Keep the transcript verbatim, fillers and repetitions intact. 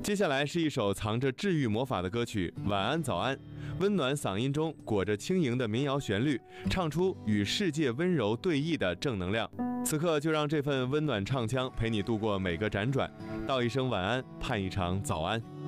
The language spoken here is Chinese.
接下来是一首藏着治愈魔法的歌曲《晚安早安》，温暖嗓音中裹着轻盈的民谣旋律，唱出与世界温柔对弈的正能量。此刻就让这份温暖唱腔陪你度过每个辗转，道一声晚安，盼一场早安。